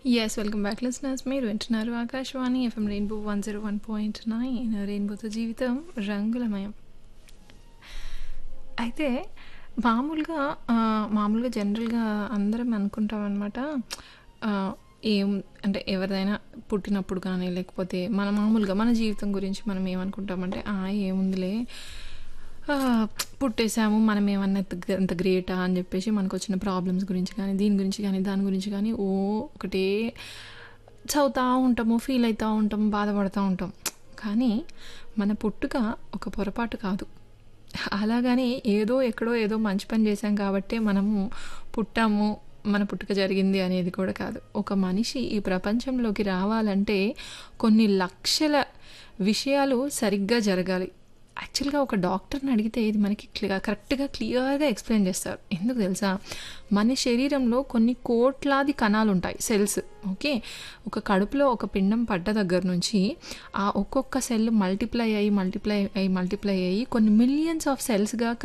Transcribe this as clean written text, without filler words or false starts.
Welcome back listeners. మీరు వింటున్నారు Akashvani FM rainbow 101.9. రెయిన్బోతో జీవితం రంగులమయం. అయితే మామూలుగా మామూలుగా జనరల్‌గా అందరం అనుకుంటాం అనమాట. ఆహ్, ఏం అంటే ఎవరిదైనా పుట్టినప్పుడు కానీ, లేకపోతే మామూలుగా మన జీవితం గురించి మనం ఏమనుకుంటామంటే, ఏముందిలే పుట్టేసాము, మనం ఏమన్నా అంత గ్రేటా అని చెప్పేసి మనకొచ్చిన ప్రాబ్లమ్స్ గురించి కానీ, దీని గురించి కానీ, దాని గురించి కానీ ఒకటే చదువుతూ ఉంటాము, ఫీల్ అవుతూ ఉంటాము, బాధపడుతూ ఉంటాం. కానీ మన పుట్టుక ఒక పొరపాటు కాదు. అలాగని ఎక్కడో ఏదో మంచి పని చేశాం కాబట్టే మనము పుట్టాము, మన పుట్టుక జరిగింది అనేది కూడా కాదు. ఒక మనిషి ఈ ప్రపంచంలోకి రావాలంటే కొన్ని లక్షల విషయాలు సరిగ్గా జరగాలి. యాక్చువల్గా ఒక డాక్టర్ని అడిగితే ఇది మనకి కరెక్ట్గా క్లియర్గా ఎక్స్ప్లెయిన్ చేస్తారు. ఎందుకు తెలుసా? మన శరీరంలో కొన్ని కోట్లాది కణాలు ఉంటాయి, సెల్స్. ఓకే, ఒక కడుపులో ఒక పిండం పడ్డ దగ్గర నుంచి ఆ ఒక్కొక్క సెల్ మల్టిప్లై అయ్యి కొన్ని మిలియన్స్ ఆఫ్ సెల్స్గా